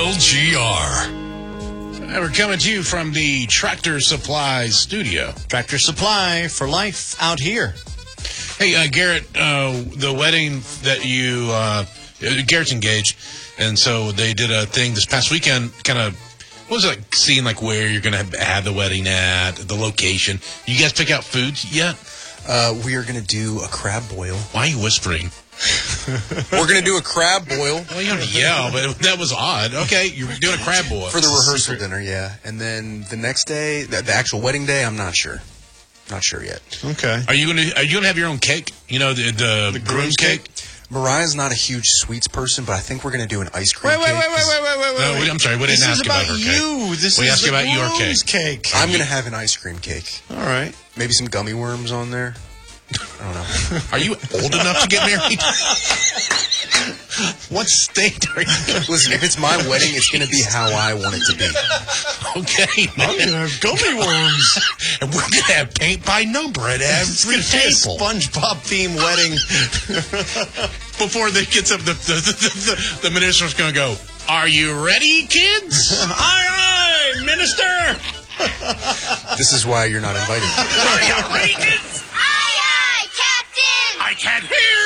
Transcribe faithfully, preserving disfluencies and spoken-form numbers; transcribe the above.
L G R. And we're coming to you from the Tractor Supply studio. Tractor Supply for life out here. Hey, uh, Garrett, uh, the wedding that you, uh, Garrett's engaged, and so they did a thing this past weekend, kind of, what was it like, seeing like where you're going to have the wedding at, the location. You guys pick out foods yet? Uh, we are going to do a crab boil. Why are you whispering? We're going to do a crab boil. Well, you don't have to yell, but that was odd. Okay, you're doing a crab boil. For the rehearsal dinner, yeah. And then the next day, the, the actual wedding day, I'm not sure. Not sure yet. Okay. Are you going to Are you going to have your own cake? You know, the, the, The groom's groom's cake? cake? Mariah's not a huge sweets person, but I think we're going to do an ice cream Wait, wait, cake. wait, wait, wait, wait, wait, No, wait. we- I'm sorry, we didn't this ask is about about her cake. you. This We is asked the about your groom's cake. cake. I'm going to have an ice cream cake. All right. Maybe some gummy worms on there. I don't know. Are you old enough to get married? What state are you in? Listen, if it's my wedding, it's going to be how I want it to be. Okay, man. I'm going to have gummy worms. And we're going to have paint by number at It's every going to be a table. SpongeBob themed wedding. Before they gets up, the, the, the, the, the minister's going to go, are you ready, kids? Aye, aye, minister. This is why you're not invited. Are you ready, kids? Aye, aye, Captain! I can't hear